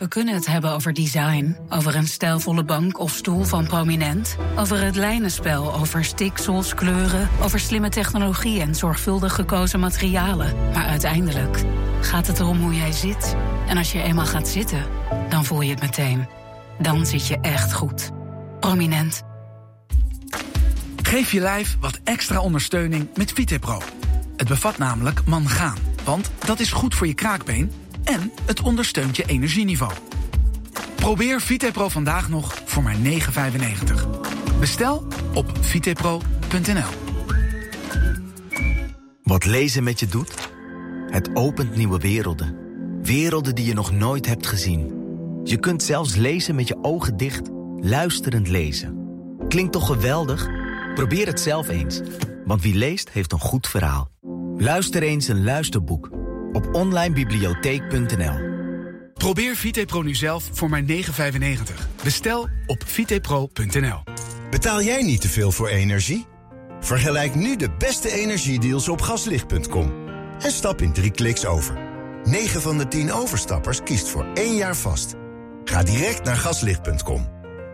We kunnen het hebben over design, over een stijlvolle bank of stoel van Prominent, over het lijnenspel, over stiksels, kleuren, over slimme technologie en zorgvuldig gekozen materialen. Maar uiteindelijk gaat het erom hoe jij zit. En als je eenmaal gaat zitten, dan voel je het meteen. Dan zit je echt goed. Prominent. Geef je lijf wat extra ondersteuning met VitePro. Het bevat namelijk mangaan, want dat is goed voor je kraakbeen en het ondersteunt je energieniveau. Probeer VitePro vandaag nog voor maar €9,95. Bestel op vitepro.nl. Wat lezen met je doet? Het opent nieuwe werelden. Werelden die je nog nooit hebt gezien. Je kunt zelfs lezen met je ogen dicht, luisterend lezen. Klinkt toch geweldig? Probeer het zelf eens. Want wie leest, heeft een goed verhaal. Luister eens een luisterboek op onlinebibliotheek.nl. Probeer VitePro nu zelf voor maar €9,95. Bestel op vitepro.nl. Betaal jij niet te veel voor energie? Vergelijk nu de beste energiedeals op gaslicht.com. En stap in 3 kliks over. 9 van de 10 overstappers kiest voor 1 jaar vast. Ga direct naar gaslicht.com.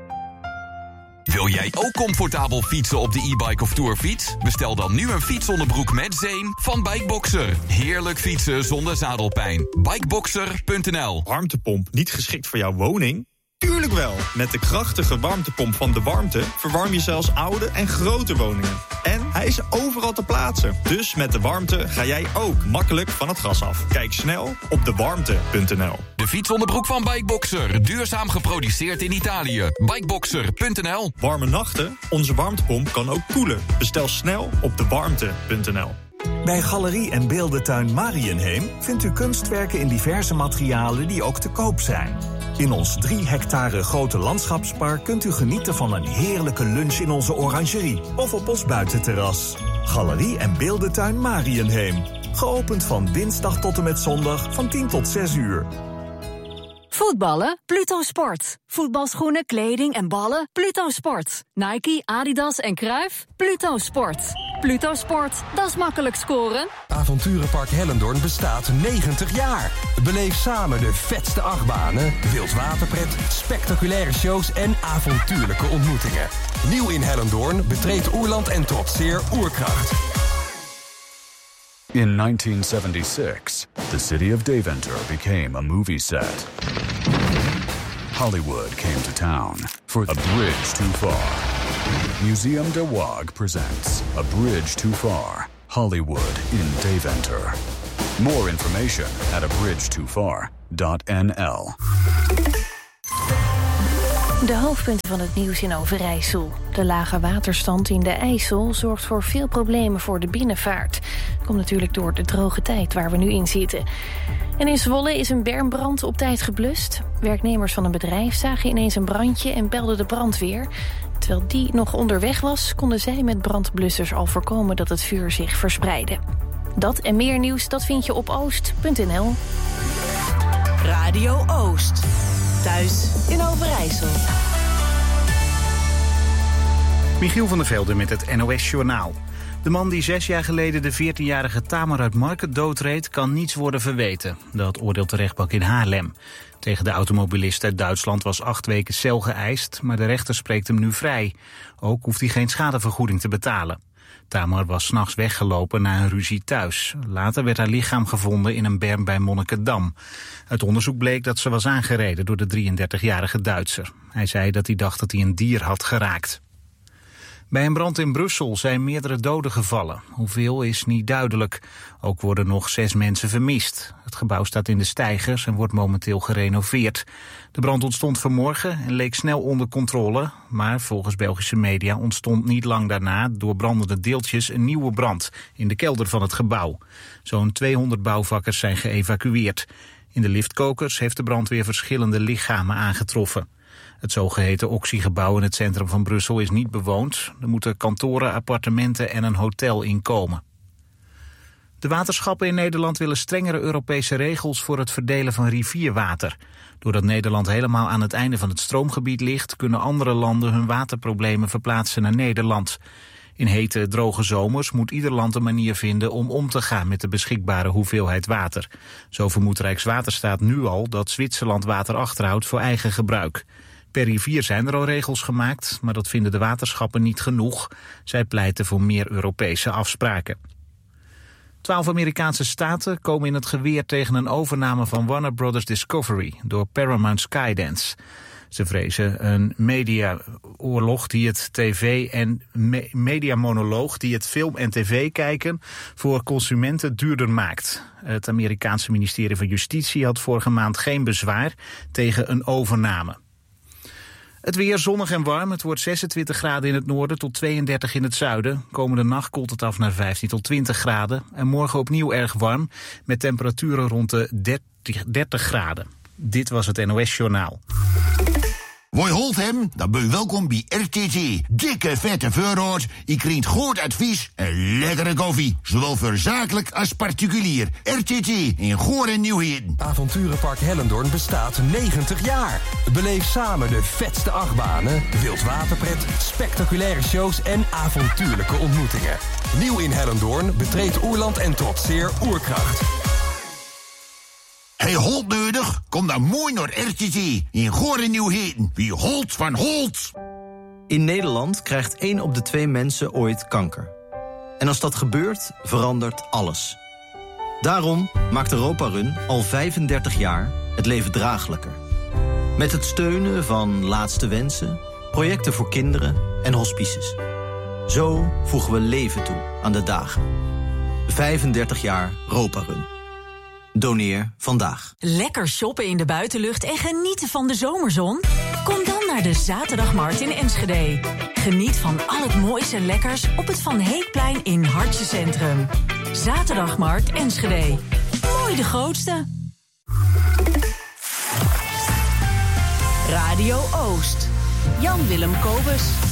Wil jij ook comfortabel fietsen op de e-bike of tourfiets? Bestel dan nu een fietsonderbroek met zeem van Bikeboxer. Heerlijk fietsen zonder zadelpijn. Bikeboxer.nl. Warmtepomp niet geschikt voor jouw woning? Tuurlijk wel. Met de krachtige warmtepomp van De Warmte verwarm je zelfs oude en grote woningen. En hij is overal te plaatsen. Dus met De Warmte ga jij ook makkelijk van het gas af. Kijk snel op dewarmte.nl. De fietsonderbroek van Bikeboxer. Duurzaam geproduceerd in Italië. Bikeboxer.nl. Warme nachten? Onze warmtepomp kan ook koelen. Bestel snel op dewarmte.nl. Bij Galerie en Beeldentuin Mariënheem vindt u kunstwerken in diverse materialen die ook te koop zijn. In ons 3 hectare grote landschapspark kunt u genieten van een heerlijke lunch in onze orangerie of op ons buitenterras. Galerie en Beeldentuin Mariënheem. Geopend van dinsdag tot en met zondag van 10 tot 6 uur. Voetballen? Pluto Sport. Voetbalschoenen, kleding en ballen? Pluto Sport. Nike, Adidas en Cruijff? Pluto Sport. Pluto Sport, dat is makkelijk scoren. Avonturenpark Hellendoorn bestaat 90 jaar. Beleef samen de vetste achtbanen, wildwaterpret, spectaculaire shows en avontuurlijke ontmoetingen. Nieuw in Hellendoorn, betreed Oerland en trotseer Oerkracht. In 1976, the city of Deventer became a movie set. Hollywood came to town for A Bridge Too Far. Museum de Waag presents A Bridge Too Far, Hollywood in Deventer. More information at abridgetofar.nl. De hoofdpunten van het nieuws in Overijssel. De lage waterstand in de IJssel zorgt voor veel problemen voor de binnenvaart. Komt natuurlijk door de droge tijd waar we nu in zitten. En in Zwolle is een bermbrand op tijd geblust. Werknemers van een bedrijf zagen ineens een brandje en belden de brandweer. Terwijl die nog onderweg was, konden zij met brandblussers al voorkomen dat het vuur zich verspreidde. Dat en meer nieuws, dat vind je op oost.nl. Radio Oost. Thuis in Overijssel. Michiel van der Velde met het NOS-journaal. De man die 6 jaar geleden de 14-jarige Tamer uit Marken doodreed, kan niets worden verweten. Dat oordeelt de rechtbank in Haarlem. Tegen de automobilist uit Duitsland was 8 weken cel geëist, maar de rechter spreekt hem nu vrij. Ook hoeft hij geen schadevergoeding te betalen. Tamer was 's nachts weggelopen na een ruzie thuis. Later werd haar lichaam gevonden in een berm bij Monnikendam. Uit onderzoek bleek dat ze was aangereden door de 33-jarige Duitser. Hij zei dat hij dacht dat hij een dier had geraakt. Bij een brand in Brussel zijn meerdere doden gevallen. Hoeveel is niet duidelijk. Ook worden nog 6 mensen vermist. Het gebouw staat in de steigers en wordt momenteel gerenoveerd. De brand ontstond vanmorgen en leek snel onder controle. Maar volgens Belgische media ontstond niet lang daarna door brandende deeltjes een nieuwe brand in de kelder van het gebouw. Zo'n 200 bouwvakkers zijn geëvacueerd. In de liftkokers heeft de brandweer verschillende lichamen aangetroffen. Het zogeheten Oxy-gebouw in het centrum van Brussel is niet bewoond. Er moeten kantoren, appartementen en een hotel in komen. De waterschappen in Nederland willen strengere Europese regels voor het verdelen van rivierwater. Doordat Nederland helemaal aan het einde van het stroomgebied ligt, kunnen andere landen hun waterproblemen verplaatsen naar Nederland. In hete, droge zomers moet ieder land een manier vinden om te gaan met de beschikbare hoeveelheid water. Zo vermoedt Rijkswaterstaat nu al dat Zwitserland water achterhoudt voor eigen gebruik. Per rivier zijn er al regels gemaakt, maar dat vinden de waterschappen niet genoeg. Zij pleiten voor meer Europese afspraken. 12 Amerikaanse staten komen in het geweer tegen een overname van Warner Brothers Discovery door Paramount Skydance. Ze vrezen een mediaoorlog die het mediamonoloog die het film en tv kijken voor consumenten duurder maakt. Het Amerikaanse ministerie van Justitie had vorige maand geen bezwaar tegen een overname. Het weer zonnig en warm. Het wordt 26 graden in het noorden tot 32 in het zuiden. Komende nacht koelt het af naar 15 tot 20 graden. En morgen opnieuw erg warm met temperaturen rond de 30 graden. Dit was het NOS Journaal. Woi holt hem, dan ben je welkom bij RTT. Dikke vette voorraad, je krijgt goed advies en lekkere koffie. Zowel voor zakelijk als particulier. RTT in Goor en Nieuwheden. Avonturenpark Hellendoorn bestaat 90 jaar. Beleef samen de vetste achtbanen, wildwaterpret, spectaculaire shows en avontuurlijke ontmoetingen. Nieuw in Hellendoorn betreedt Oerland en trotseer Oerkracht. Hey, Holt nodig? Kom dan mooi naar RTT in Goor en Nieuwheden. Wie Holt van Holt. In Nederland krijgt 1 op de 2 mensen ooit kanker. En als dat gebeurt, verandert alles. Daarom maakt Europa Run al 35 jaar het leven draaglijker. Met het steunen van Laatste Wensen, projecten voor kinderen en hospices. Zo voegen we leven toe aan de dagen. 35 jaar Europa Run. Doneer vandaag. Lekker shoppen in de buitenlucht en genieten van de zomerzon? Kom dan naar de Zaterdagmarkt in Enschede. Geniet van al het moois en lekkers op het Van Heekplein in Hartje Centrum. Zaterdagmarkt Enschede. Mooi de grootste. Radio Oost. Jan Willem Kobus.